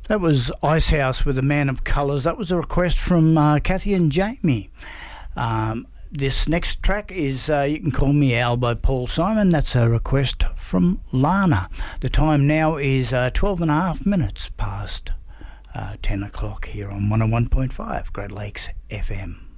That was Icehouse with A Man of Colours. That was a request from Kathy and Jamie. This next track is You Can Call Me Al by Paul Simon. That's a request from Lana. The time now is 12 and a half minutes past 10 o'clock here on 101.5 Great Lakes FM.